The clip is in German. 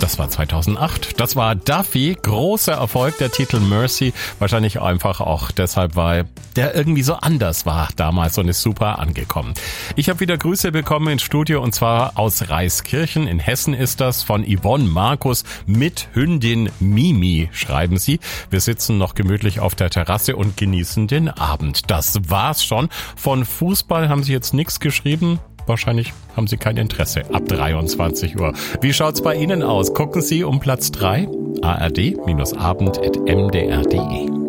Das war 2008. Das war Duffy. Großer Erfolg, der Titel Mercy. Wahrscheinlich einfach auch deshalb, weil der irgendwie so anders war damals und ist super angekommen. Ich habe wieder Grüße bekommen ins Studio und zwar aus Reiskirchen. In Hessen ist das von Yvonne Markus mit Hündin Mimi, schreiben sie. Wir sitzen noch gemütlich auf der Terrasse und genießen den Abend. Das war's schon. Von Fußball haben sie jetzt nichts geschrieben. Wahrscheinlich haben Sie kein Interesse ab 23 Uhr. Wie schaut's bei Ihnen aus? Gucken Sie um Platz 3? ard-abend@mdr.de